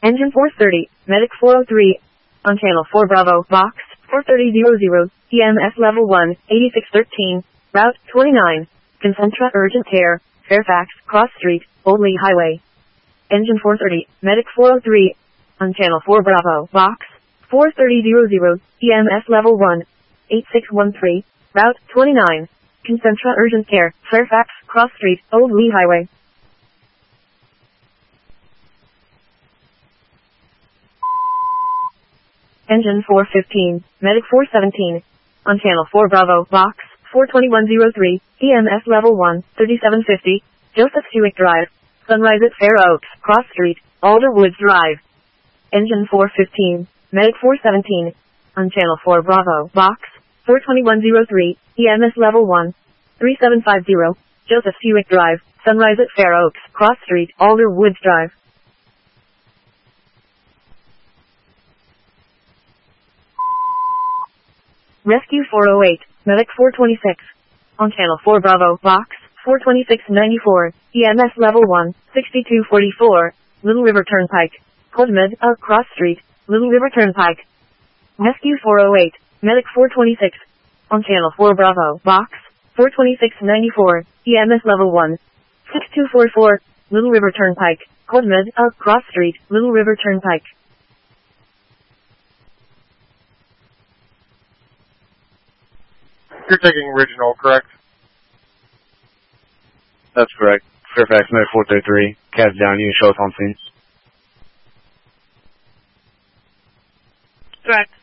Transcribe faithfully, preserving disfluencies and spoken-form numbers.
Engine four thirty, Medic four oh three. On channel four Bravo, box four thirty hundred, E M S level one, eighty-six thirteen, route twenty-nine, Concentra Urgent Care, Fairfax, Cross Street, Old Lee Highway. Engine four thirty, Medic four oh three. On channel four Bravo, box four thirty hundred, E M S level one, eighty-six thirteen, route twenty-nine, Concentra Urgent Care, Fairfax, Cross Street, Old Lee Highway. Engine four fifteen, Medic four seventeen. On channel four Bravo, box four twenty-one oh three, E M S level one, thirty-seven fifty, Joseph Hewitt Drive, Sunrise at Fair Oaks, Cross Street, Alder Woods Drive. Engine four fifteen, Medic four seventeen. On channel four Bravo, box four twenty-one oh three, E M S level one, thirty-seven fifty, Joseph Hewitt Drive, Sunrise at Fair Oaks, Cross Street, Alder Woods Drive. Rescue four oh eight, Medic four twenty-six. On channel four Bravo, box four twenty-six ninety-four, E M S level one, sixty-two forty-four, Little River Turnpike, Codmed, uh, Cross Street, Little River Turnpike. Rescue four oh eight, Medic four twenty-six. On channel four Bravo, box four twenty-six ninety-four, E M S level one, sixty-two forty-four, Little River Turnpike, Codmed, uh, Cross Street, Little River Turnpike. You're taking original, correct? That's correct. Fairfax Medic four thirty-three, Cats down, unit show us on scene. Correct.